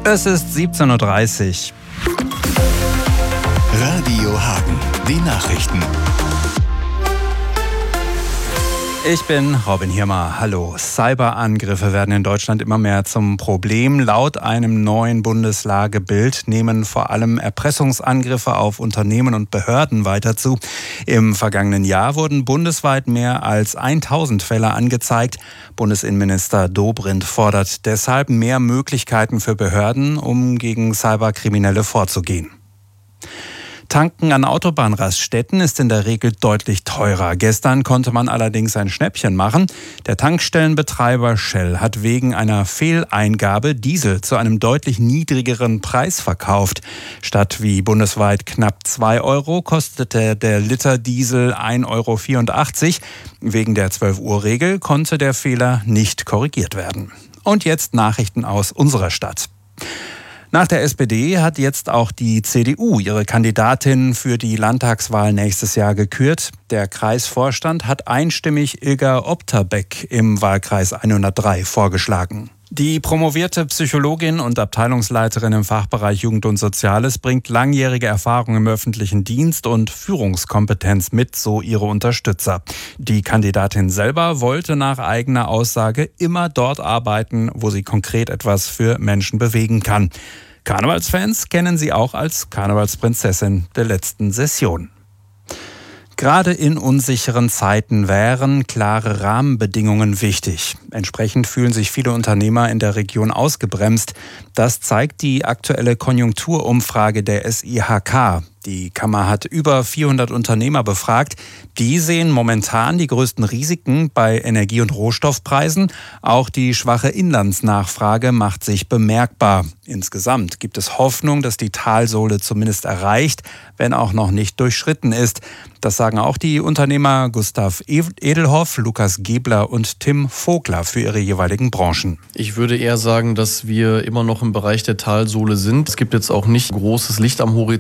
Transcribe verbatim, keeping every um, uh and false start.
Es ist siebzehn Uhr dreißig. Radio Hagen, die Nachrichten. Ich bin Robin Hirmer. Hallo. Cyberangriffe werden in Deutschland immer mehr zum Problem. Laut einem neuen Bundeslagebild nehmen vor allem Erpressungsangriffe auf Unternehmen und Behörden weiter zu. Im vergangenen Jahr wurden bundesweit mehr als tausend Fälle angezeigt. Bundesinnenminister Dobrindt fordert deshalb mehr Möglichkeiten für Behörden, um gegen Cyberkriminelle vorzugehen. Tanken an Autobahnraststätten ist in der Regel deutlich teurer. Gestern konnte man allerdings ein Schnäppchen machen. Der Tankstellenbetreiber Shell hat wegen einer Fehleingabe Diesel zu einem deutlich niedrigeren Preis verkauft. Statt wie bundesweit knapp zwei Euro kostete der Liter Diesel ein Euro vierundachtzig. Wegen der zwölf-Uhr-Regel konnte der Fehler nicht korrigiert werden. Und jetzt Nachrichten aus unserer Stadt. Nach der S P D hat jetzt auch die C D U ihre Kandidatin für die Landtagswahl nächstes Jahr gekürt. Der Kreisvorstand hat einstimmig Ilga Opterbeck im Wahlkreis hundertdrei vorgeschlagen. Die promovierte Psychologin und Abteilungsleiterin im Fachbereich Jugend und Soziales bringt langjährige Erfahrung im öffentlichen Dienst und Führungskompetenz mit, so ihre Unterstützer. Die Kandidatin selber wollte nach eigener Aussage immer dort arbeiten, wo sie konkret etwas für Menschen bewegen kann. Karnevalsfans kennen sie auch als Karnevalsprinzessin der letzten Session. Gerade in unsicheren Zeiten wären klare Rahmenbedingungen wichtig. Entsprechend fühlen sich viele Unternehmer in der Region ausgebremst. Das zeigt die aktuelle Konjunkturumfrage der S I H K. Die Kammer hat über vierhundert Unternehmer befragt. Die sehen momentan die größten Risiken bei Energie- und Rohstoffpreisen. Auch die schwache Inlandsnachfrage macht sich bemerkbar. Insgesamt gibt es Hoffnung, dass die Talsohle zumindest erreicht, wenn auch noch nicht durchschritten ist. Das sagen auch die Unternehmer Gustav Edelhoff, Lukas Gebler und Tim Vogler für ihre jeweiligen Branchen. Ich würde eher sagen, dass wir immer noch im Bereich der Talsohle sind. Es gibt jetzt auch nicht großes Licht am Horizont.